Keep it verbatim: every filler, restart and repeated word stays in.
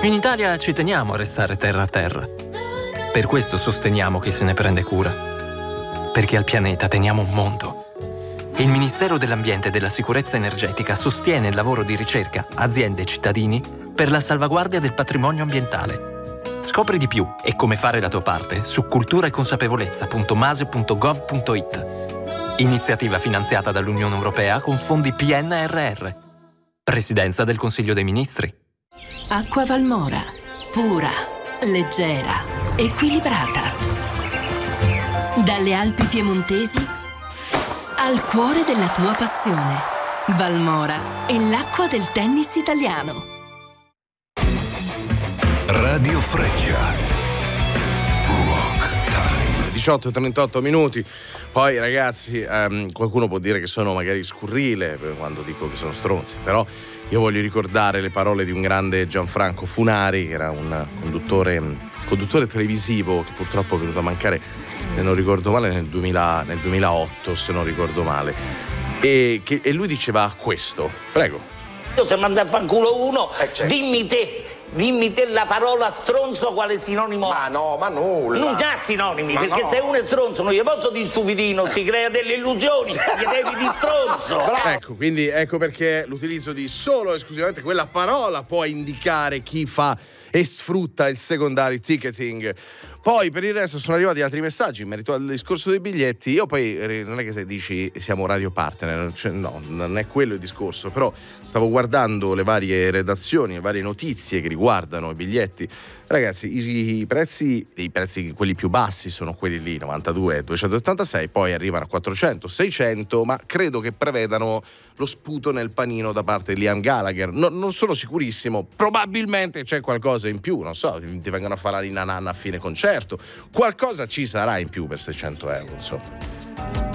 In Italia ci teniamo a restare terra a terra. Per questo sosteniamo chi se ne prende cura. Perché al pianeta teniamo un mondo. Il Ministero dell'Ambiente e della Sicurezza Energetica sostiene il lavoro di ricerca, aziende e cittadini per la salvaguardia del patrimonio ambientale. Scopri di più e come fare la tua parte su cultura e consapevolezza punto mase punto gov punto it. Iniziativa finanziata dall'Unione Europea con fondi P N R R. Presidenza del Consiglio dei Ministri. Acqua Valmora. Pura, leggera, equilibrata. Dalle Alpi piemontesi al cuore della tua passione. Valmora è l'acqua del tennis italiano. Radio Freccia. Rock Time. diciotto e trentotto minuti. Poi ragazzi, ehm, qualcuno può dire che sono magari scurrile quando dico che sono stronzi, però io voglio ricordare le parole di un grande Gianfranco Funari, che era un conduttore, conduttore televisivo che purtroppo è venuto a mancare, se non ricordo male, nel, duemila, nel duemilaotto, se non ricordo male. E, che, e lui diceva questo, prego. Io se mando a fanculo uno, Eh, certo. dimmi te, dimmi te la parola stronzo quale sinonimo. Ma no, ma nulla. Non c'ha sinonimi, Ma perché no. se uno è stronzo non gli posso di stupidino, si crea delle illusioni, gli devi di stronzo. Ecco, quindi ecco perché l'utilizzo di solo e esclusivamente quella parola può indicare chi fa e sfrutta il secondary ticketing. Poi per il resto sono arrivati altri messaggi in merito al discorso dei biglietti. Io poi non è che se dici siamo radio partner, cioè, no, non è quello il discorso, però stavo guardando le varie redazioni, le varie notizie che riguardano i biglietti. Ragazzi, i, i prezzi, i prezzi quelli più bassi sono quelli lì, novantadue e duecentottantasei, poi arrivano a quattrocento, seicento, ma credo che prevedano lo sputo nel panino da parte di Liam Gallagher. No, non sono sicurissimo, probabilmente c'è qualcosa in più, non so, ti vengono a fare la ninna nanna a fine concerto, qualcosa ci sarà in più per seicento euro, insomma.